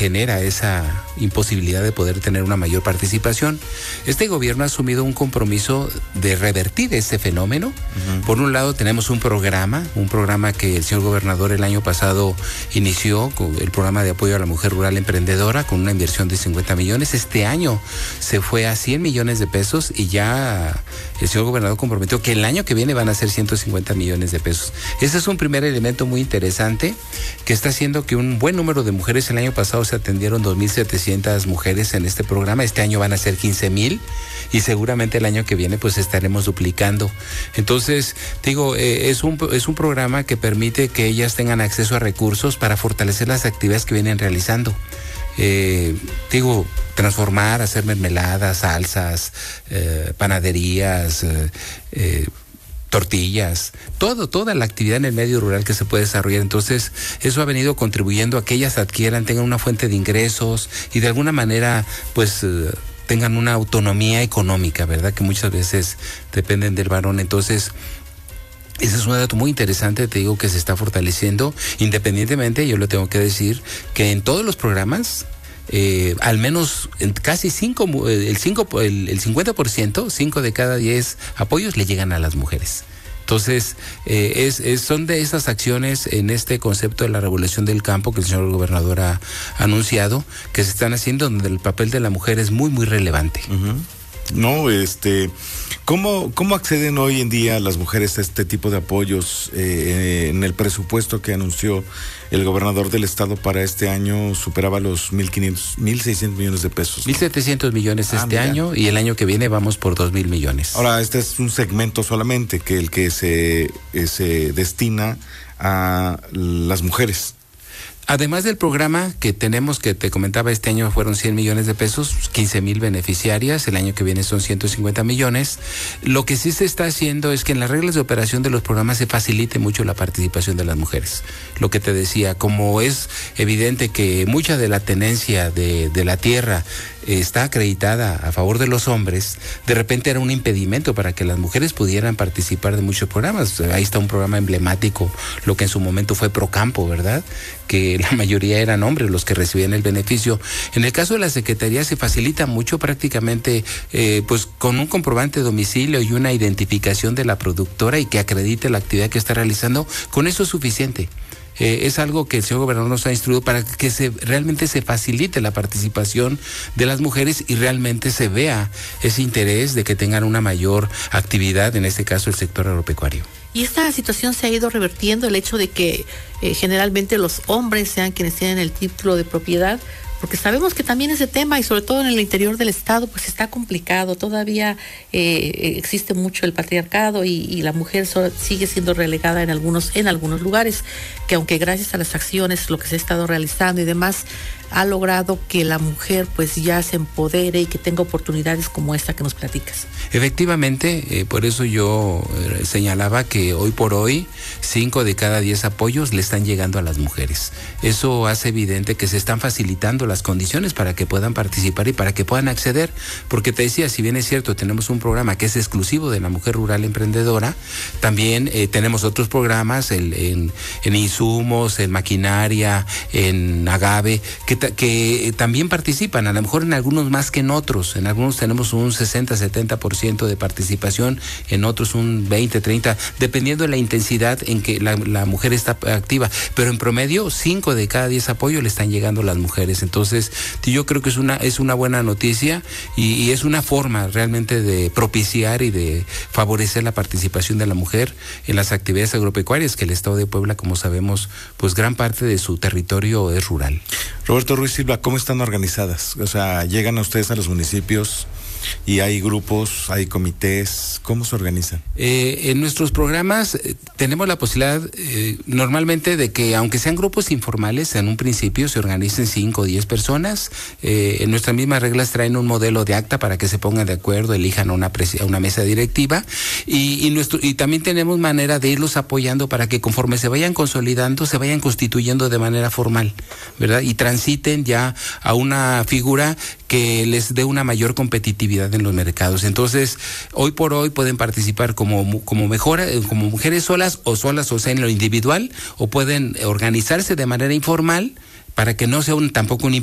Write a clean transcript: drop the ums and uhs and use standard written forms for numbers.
genera esa imposibilidad de poder tener una mayor participación. Este gobierno ha asumido un compromiso de revertir ese fenómeno. Por un lado tenemos un programa que el señor gobernador el año pasado inició, con el programa de apoyo a la mujer rural emprendedora, con una inversión de 50 millones. Este año se fue a 100 millones de pesos y ya el señor gobernador comprometió que el año que viene van a ser 150 millones de pesos. Ese es un primer elemento muy interesante que está haciendo que un buen número de mujeres, el año pasado se atendieron 2,700 mujeres en este programa, este año van a ser 15,000 y seguramente el año que viene pues estaremos duplicando. Entonces, digo, es un programa que permite que ellas tengan acceso a recursos para fortalecer las actividades que vienen realizando. Transformar, hacer mermeladas, salsas, panaderías, tortillas, toda la actividad en el medio rural que se puede desarrollar. Entonces, eso ha venido contribuyendo a que ellas adquieran, tengan una fuente de ingresos y de alguna manera, pues, tengan una autonomía económica, ¿verdad? Que muchas veces dependen del varón. Entonces, ese es un dato muy interesante, te digo, que se está fortaleciendo. Independientemente, yo le tengo que decir que en todos los programas, al menos en casi el 50%, 5 de cada 10 apoyos le llegan a las mujeres. Entonces, son de esas acciones en este concepto de la revolución del campo que el señor gobernador ha anunciado, que se están haciendo, donde el papel de la mujer es muy, muy relevante. No, ¿cómo acceden hoy en día las mujeres a este tipo de apoyos? En el presupuesto que anunció el gobernador del estado para este año superaba los 1,600 millones de pesos, ¿no? 1,700 millones año, y el año que viene vamos por 2,000 millones. Ahora, este es un segmento solamente el que se destina a las mujeres. Además del programa que tenemos, que te comentaba, este año fueron 100 millones de pesos, 15,000 beneficiarias, el año que viene son 150 millones. Lo que sí se está haciendo es que en las reglas de operación de los programas se facilite mucho la participación de las mujeres. Lo que te decía, como es evidente que mucha de la tenencia de la tierra está acreditada a favor de los hombres, de repente era un impedimento para que las mujeres pudieran participar de muchos programas. Ahí está un programa emblemático, lo que en su momento fue Procampo, ¿verdad? Que la mayoría eran hombres los que recibían el beneficio. En el caso de la Secretaría se facilita mucho, prácticamente pues con un comprobante de domicilio y una identificación de la productora y que acredite la actividad que está realizando, con eso es suficiente. Es algo que el señor gobernador nos ha instruido para que realmente se facilite la participación de las mujeres y realmente se vea ese interés de que tengan una mayor actividad, en este caso el sector agropecuario. Y esta situación se ha ido revertiendo, el hecho de que generalmente los hombres sean quienes tienen el título de propiedad, porque sabemos que también ese tema, y sobre todo en el interior del estado, pues está complicado. Todavía existe mucho el patriarcado y la mujer sigue siendo relegada en algunos lugares, que aunque gracias a las acciones, lo que se ha estado realizando y demás, ha logrado que la mujer pues ya se empodere y que tenga oportunidades como esta que nos platicas. Efectivamente, por eso yo señalaba que hoy por hoy 5 de cada 10 apoyos le están llegando a las mujeres. Eso hace evidente que se están facilitando las condiciones para que puedan participar y para que puedan acceder, porque te decía, si bien es cierto, tenemos un programa que es exclusivo de la mujer rural emprendedora, también tenemos otros programas en insumos, en maquinaria, en agave, que también participan, a lo mejor en algunos más que en otros. En algunos tenemos un 60-70% de participación, en otros un 20-30%, dependiendo de la intensidad en que la mujer está activa. Pero en promedio, 5 de cada 10 apoyos le están llegando a las mujeres. Entonces, yo creo que es una buena noticia y es una forma realmente de propiciar y de favorecer la participación de la mujer en las actividades agropecuarias, que el estado de Puebla, como sabemos, pues gran parte de su territorio es rural. Roberto Ruiz Silva, ¿cómo están organizadas? O sea, llegan a ustedes a los municipios y hay grupos, hay comités, ¿cómo se organizan? En nuestros programas tenemos la posibilidad normalmente de que, aunque sean grupos informales, en un principio se organicen 5 o 10 personas. En nuestras mismas reglas traen un modelo de acta para que se pongan de acuerdo, elijan a una mesa directiva y también tenemos manera de irlos apoyando para que conforme se vayan consolidando, se vayan constituyendo de manera formal, ¿verdad? Y transiten ya a una figura que les dé una mayor competitividad en los mercados. Entonces, hoy por hoy pueden participar como mujeres solas, o sea, en lo individual, o pueden organizarse de manera informal para que no sea tampoco un